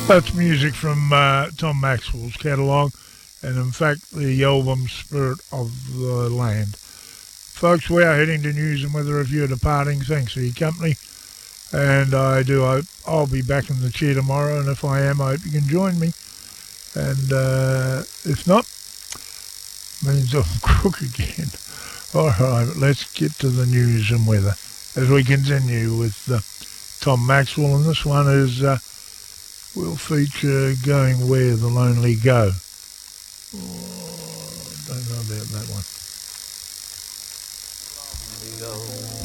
That's music from Tom Maxwell's catalogue, and in fact the album Spirit of the Land. Folks, we are heading to news and weather. If you're departing, thanks for your company, and I do hope I'll be back in the chair tomorrow, and if I am, I hope you can join me, and if not, means I'm crook again. Alright, let's get to the news and weather as we continue with Tom Maxwell, and this one is will feature Going Where the Lonely Go. Oh, don't know about that one.